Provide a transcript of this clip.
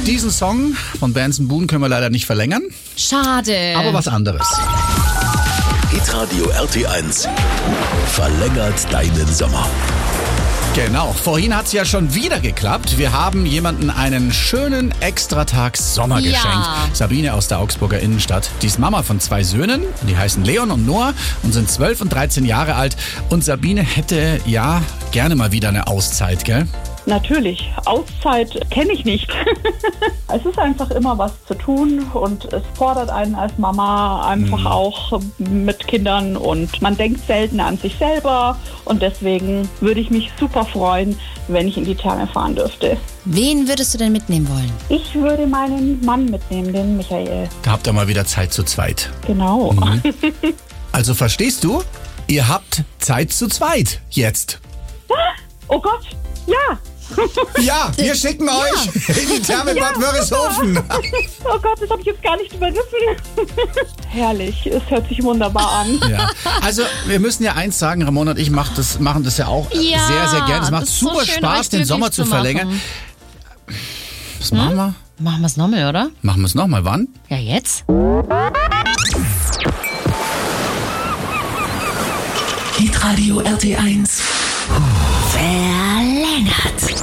Diesen Song von Benson Boone können wir leider nicht verlängern. Schade. Aber was anderes. Hitradio RT1 verlängert deinen Sommer. Genau, vorhin hat es ja schon wieder geklappt. Wir haben jemanden einen schönen Extratag Sommer geschenkt. Sabine aus der Augsburger Innenstadt. Die ist Mama von 2 Söhnen. Die heißen Leon und Noah und sind 12 und 13 Jahre alt. Und Sabine hätte ja gerne mal wieder eine Auszeit, gell? Natürlich, Auszeit kenne ich nicht. Es ist einfach immer was zu tun und es fordert einen als Mama einfach auch mit Kindern und man denkt selten an sich selber und deswegen würde ich mich super freuen, wenn ich in die Therme fahren dürfte. Wen würdest du denn mitnehmen wollen? Ich würde meinen Mann mitnehmen, den Michael. Da habt ihr mal wieder Zeit zu zweit. Genau. Also verstehst du? Ihr habt Zeit zu zweit jetzt. Oh Gott, ja. Ja, wir schicken euch in die Therme Bad Wörishofen. Oh Gott, das habe ich jetzt gar nicht überrissen. Herrlich, es hört sich wunderbar an. Ja. Also wir müssen ja eins sagen, Ramona und ich machen das ja auch sehr, sehr gerne. Es macht das ist super so schön, Spaß, euch den Sommer zu glücklich verlängern. Was machen wir? Machen wir es nochmal, oder? Machen wir es nochmal. Wann? Ja, jetzt? Hitradio RT1 Verlängert.